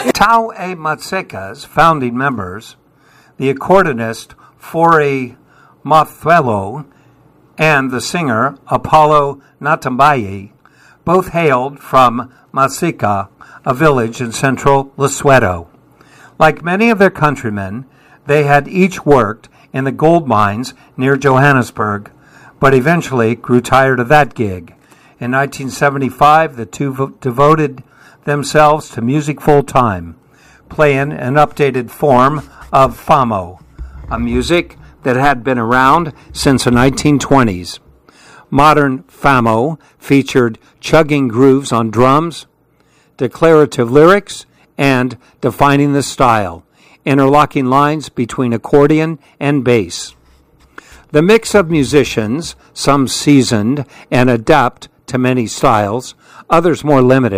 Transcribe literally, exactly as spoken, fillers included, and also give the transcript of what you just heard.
Tau e Matseca's founding members, the accordionist Fori Mothuelo and the singer Apollo Natambayi, both hailed from Matseca, a village in central Lesotho. Like many of their countrymen, they had each worked in the gold mines near Johannesburg, but eventually grew tired of that gig. In nineteen seventy-five, the two vo- devoted themselves to music full-time, playing an updated form of famo, a music that had been around since the nineteen twenties. Modern famo featured chugging grooves on drums, declarative lyrics, and defining the style, interlocking lines between accordion and bass. The mix of musicians, some seasoned and adept to many styles, others more limited,